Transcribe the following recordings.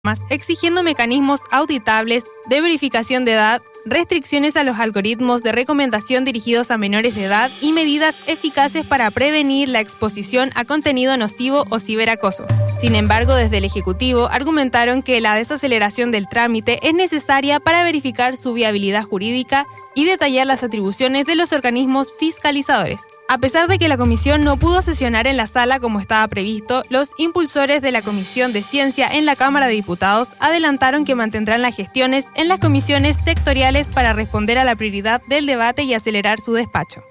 exigiendo mecanismos auditables de verificación de edad, restricciones a los algoritmos de recomendación dirigidos a menores de edad y medidas eficaces para prevenir la exposición a contenido nocivo o ciberacoso. Sin embargo, desde el Ejecutivo argumentaron que la desaceleración del trámite es necesaria para verificar su viabilidad jurídica y detallar las atribuciones de los organismos fiscalizadores. A pesar de que la comisión no pudo sesionar en la sala como estaba previsto, los impulsores de la Comisión de Ciencia en la Cámara de Diputados adelantaron que mantendrán las gestiones en las comisiones sectoriales para responder a la prioridad del debate y acelerar su despacho.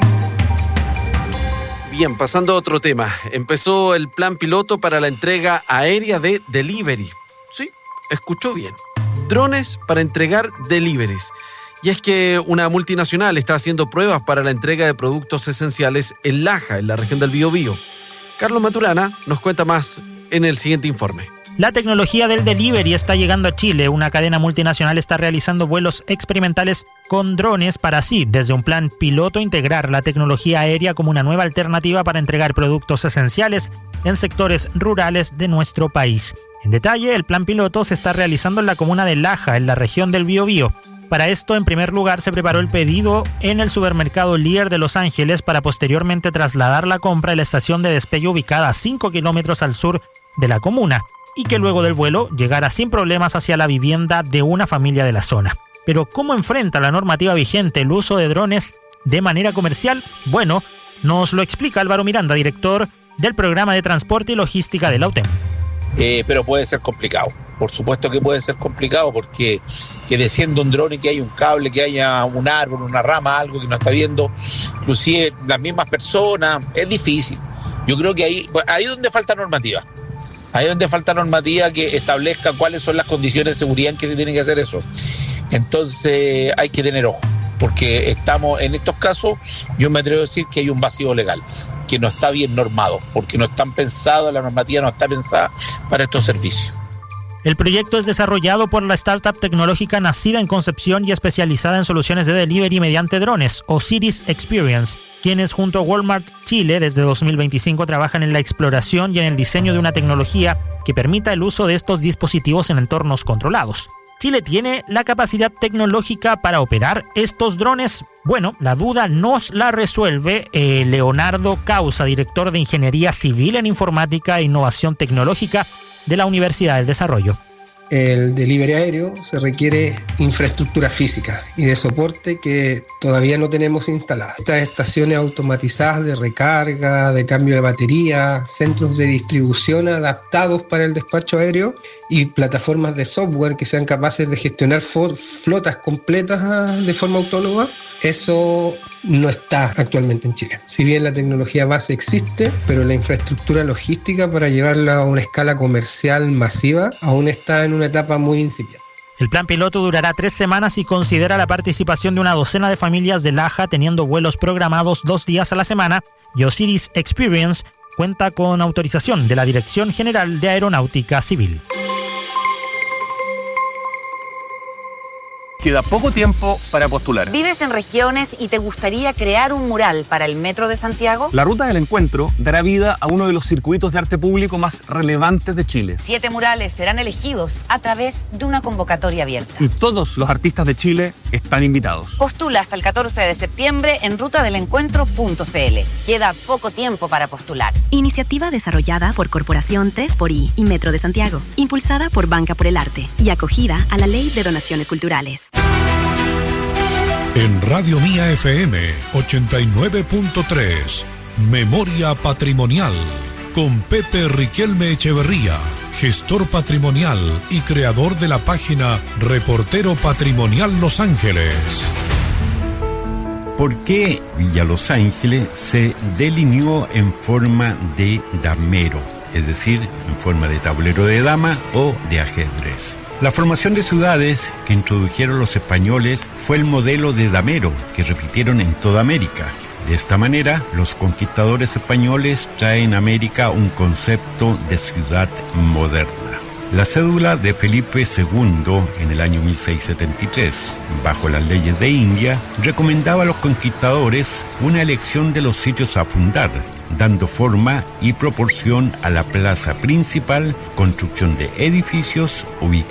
Bien, pasando a otro tema. Empezó el plan piloto para la entrega aérea de delivery. Sí, escuchó bien. Drones para entregar deliveries. Y es que una multinacional está haciendo pruebas para la entrega de productos esenciales en Laja, en la región del Biobío. Carlos Maturana nos cuenta más en el siguiente informe. La tecnología del delivery está llegando a Chile. Una cadena multinacional está realizando vuelos experimentales con drones para así, desde un plan piloto, integrar la tecnología aérea como una nueva alternativa para entregar productos esenciales en sectores rurales de nuestro país. En detalle, el plan piloto se está realizando en la comuna de Laja, en la región del Biobío. Para esto, en primer lugar, se preparó el pedido en el supermercado Lear de Los Ángeles para posteriormente trasladar la compra a la estación de despegue ubicada a 5 kilómetros al sur de la comuna y que luego del vuelo llegara sin problemas hacia la vivienda de una familia de la zona. Pero ¿cómo enfrenta la normativa vigente el uso de drones de manera comercial? Bueno, nos lo explica Álvaro Miranda, director del programa de transporte y logística de la UTEM. Pero puede ser complicado. Por supuesto que puede ser complicado porque que descienda un dron y que haya un cable, que haya un árbol, una rama, algo que no está viendo, inclusive las mismas personas, es difícil. Yo creo que ahí es donde falta normativa. Ahí es donde falta normativa que establezca cuáles son las condiciones de seguridad en que se tiene que hacer eso. Entonces hay que tener ojo, porque estamos en estos casos, yo me atrevo a decir que hay un vacío legal, que no está bien normado, porque no están pensados, la normativa no está pensada para estos servicios. El proyecto es desarrollado por la startup tecnológica nacida en Concepción y especializada en soluciones de delivery mediante drones, Osiris Experience, quienes junto a Walmart Chile desde 2025 trabajan en la exploración y en el diseño de una tecnología que permita el uso de estos dispositivos en entornos controlados. ¿Chile tiene la capacidad tecnológica para operar estos drones? Bueno, la duda nos la resuelve Leonardo Causa, director de Ingeniería Civil en Informática e Innovación Tecnológica de la Universidad del Desarrollo. El delivery aéreo se requiere infraestructura física y de soporte que todavía no tenemos instalada. Estas estaciones automatizadas de recarga, de cambio de batería, centros de distribución adaptados para el despacho aéreo y plataformas de software que sean capaces de gestionar flotas completas de forma autónoma, eso no está actualmente en Chile. Si bien la tecnología base existe, pero la infraestructura logística para llevarla a una escala comercial masiva aún está en una etapa muy incipiente. El plan piloto durará 3 semanas y considera la participación de una docena de familias de Laja, teniendo vuelos programados 2 días a la semana, y Osiris Experience cuenta con autorización de la Dirección General de Aeronáutica Civil. Queda poco tiempo para postular. ¿Vives en regiones y te gustaría crear un mural para el Metro de Santiago? La Ruta del Encuentro dará vida a uno de los circuitos de arte público más relevantes de Chile. 7 murales serán elegidos a través de una convocatoria abierta. Y todos los artistas de Chile están invitados. Postula hasta el 14 de septiembre en rutadelencuentro.cl. Queda poco tiempo para postular. Iniciativa desarrollada por Corporación 3xI y Metro de Santiago, impulsada por Banca por el Arte y acogida a la Ley de Donaciones Culturales. En Radio Mía FM 89.3, Memoria Patrimonial, con Pepe Riquelme Echeverría, gestor patrimonial y creador de la página Reportero Patrimonial Los Ángeles. ¿Por qué Villa Los Ángeles se delineó en forma de damero, es decir, en forma de tablero de dama o de ajedrez? La formación de ciudades que introdujeron los españoles fue el modelo de damero que repitieron en toda América. De esta manera, los conquistadores españoles traen a América un concepto de ciudad moderna. La cédula de Felipe II en el año 1673, bajo las leyes de India, recomendaba a los conquistadores una elección de los sitios a fundar, dando forma y proporción a la plaza principal, construcción de edificios ubicados